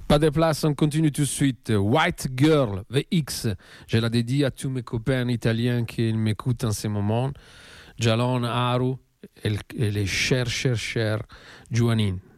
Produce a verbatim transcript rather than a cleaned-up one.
Pas de place, on continue tout de suite. White Girl, V X. Je la dédie à tous mes copains italiens qui m'écoutent en ce moment. Jalon, Haru et les chers, chers, chers Joanine.